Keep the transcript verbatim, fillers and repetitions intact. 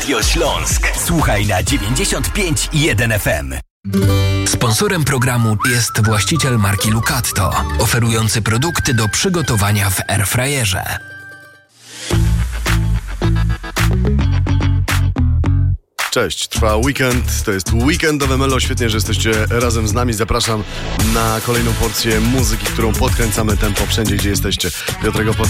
Radio Śląsk. Słuchaj na dziewięćdziesiąt pięć i jeden F M. Sponsorem programu jest właściciel marki Lucatto, oferujący produkty do przygotowania w airfryerze. Cześć, trwa weekend, to jest weekendowe Melo, świetnie, że jesteście razem z nami. Zapraszam na kolejną porcję muzyki, którą podkręcamy tempo wszędzie, gdzie jesteście. Piotrek Opota